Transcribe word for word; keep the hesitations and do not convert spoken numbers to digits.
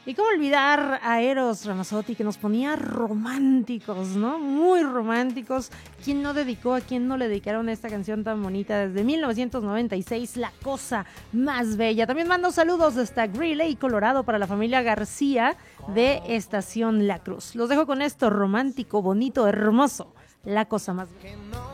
Y cómo olvidar a Eros Ramazzotti, que nos ponía románticos, ¿no? Muy románticos. ¿Quién no dedicó, a quién no le dedicaron esta canción tan bonita desde mil novecientos noventa y seis? La cosa más bella. También mando saludos desde Greeley, Colorado, para la familia García de Estación La Cruz. Los dejo con esto, romántico, bonito, hermoso. La cosa más bella.